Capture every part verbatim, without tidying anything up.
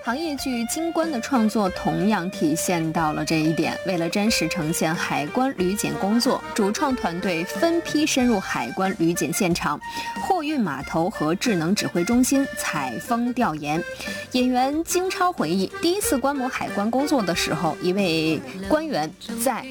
行业剧《京关》的创作同样体现到了这一点。为了真实呈现海关旅检工作，主创团队分批深入海关旅检现场、货运码头和智能指挥中心采风调研。演员金超回忆，第一次观摩海关工作的时候，一位官员在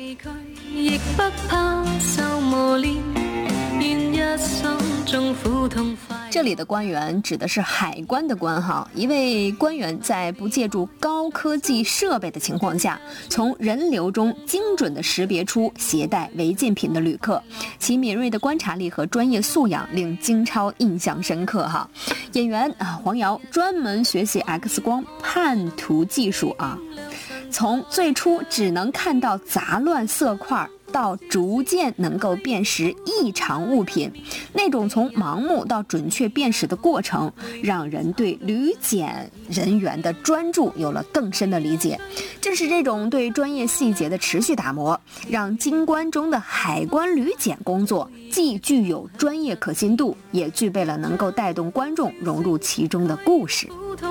这里的官员指的是海关的官哈，一位官员在不借助高科技设备的情况下，从人流中精准地识别出携带违禁品的旅客，其敏锐的观察力和专业素养令金超印象深刻哈。演员啊黄瑶专门学习 X 光判图技术啊，从最初只能看到杂乱色块到逐渐能够辨识异常物品，那种从盲目到准确辨识的过程，让人对旅检人员的专注有了更深的理解。正是这种对专业细节的持续打磨，让京关中的海关旅检工作既具有专业可信度，也具备了能够带动观众融入其中的故事。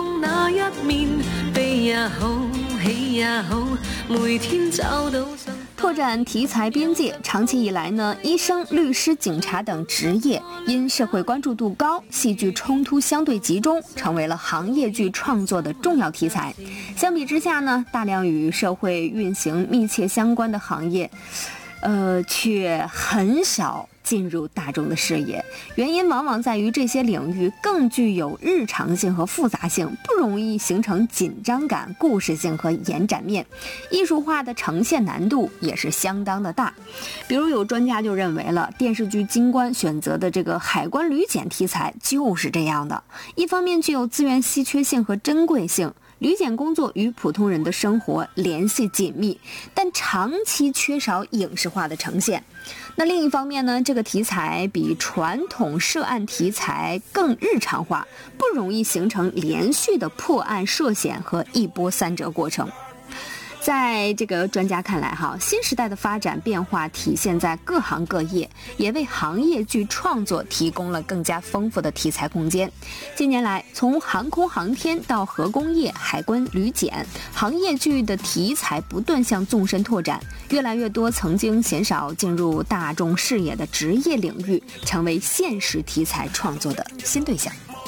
拓展题材边界，长期以来呢，医生、律师、警察等职业因社会关注度高，戏剧冲突相对集中，成为了行业剧创作的重要题材。相比之下呢，大量与社会运行密切相关的行业，呃，却很少进入大众的视野，原因往往在于这些领域更具有日常性和复杂性，不容易形成紧张感、故事性和延展面，艺术化的呈现难度也是相当的大。比如有专家就认为了，电视剧《京关》选择的这个海关旅检题材就是这样的，一方面具有资源稀缺性和珍贵性，旅检工作与普通人的生活联系紧密，但长期缺少影视化的呈现。那另一方面呢，这个题材比传统涉案题材更日常化，不容易形成连续的破案涉险和一波三折过程。在这个专家看来哈，新时代的发展变化体现在各行各业，也为行业剧创作提供了更加丰富的题材空间。近年来，从航空航天到核工业、海关旅检，行业剧的题材不断向纵深拓展，越来越多曾经鲜少进入大众视野的职业领域，成为现实题材创作的新对象。